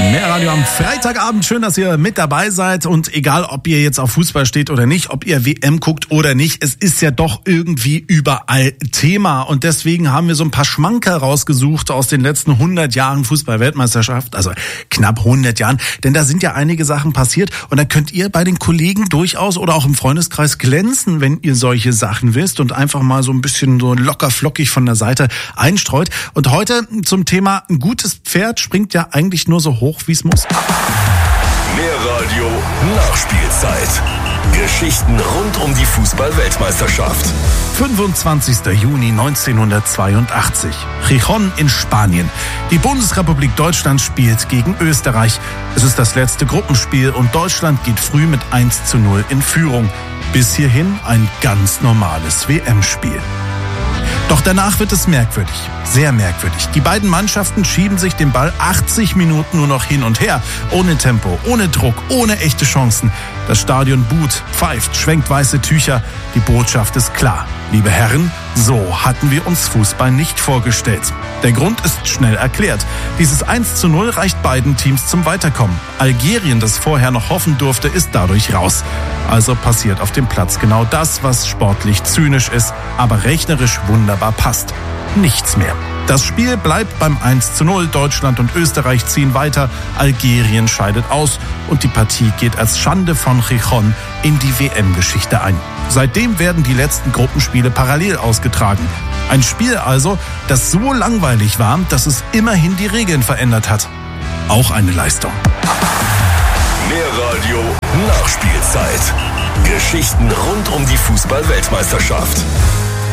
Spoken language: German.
Mehr Radio am Freitagabend. Schön, dass ihr mit dabei seid. Und egal, ob ihr jetzt auf Fußball steht oder nicht, ob ihr WM guckt oder nicht, es ist ja doch irgendwie überall Thema. Und deswegen haben wir so ein paar Schmankerl rausgesucht aus den letzten 100 Jahren Fußball-Weltmeisterschaft. Also knapp 100 Jahren. Denn da sind ja einige Sachen passiert. Und da könnt ihr bei den Kollegen durchaus oder auch im Freundeskreis glänzen, wenn ihr solche Sachen wisst und einfach mal so ein bisschen so locker flockig von der Seite einstreut. Und heute zum Thema: ein gutes Pferd springt ja eigentlich nur so hoch, wie es muss. Mehr Radio, Nachspielzeit. Geschichten rund um die Fußball-Weltmeisterschaft. 25. Juni 1982. Gijón in Spanien. Die Bundesrepublik Deutschland spielt gegen Österreich. Es ist das letzte Gruppenspiel und Deutschland geht früh mit 1:0 in Führung. Bis hierhin ein ganz normales WM-Spiel. Doch danach wird es merkwürdig, sehr merkwürdig. Die beiden Mannschaften schieben sich den Ball 80 Minuten nur noch hin und her. Ohne Tempo, ohne Druck, ohne echte Chancen. Das Stadion buht, pfeift, schwenkt weiße Tücher. Die Botschaft ist klar. Liebe Herren, so hatten wir uns Fußball nicht vorgestellt. Der Grund ist schnell erklärt. Dieses 1:0 reicht beiden Teams zum Weiterkommen. Algerien, das vorher noch hoffen durfte, ist dadurch raus. Also passiert auf dem Platz genau das, was sportlich zynisch ist, aber rechnerisch wunderbar passt. Nichts mehr. Das Spiel bleibt beim 1:0. Deutschland und Österreich ziehen weiter. Algerien scheidet aus und die Partie geht als Schande von Gijón in die WM-Geschichte ein. Seitdem werden die letzten Gruppenspiele parallel ausgetragen. Ein Spiel also, das so langweilig war, dass es immerhin die Regeln verändert hat. Auch eine Leistung. Mehr Radio, Nachspielzeit. Geschichten rund um die Fußball-Weltmeisterschaft.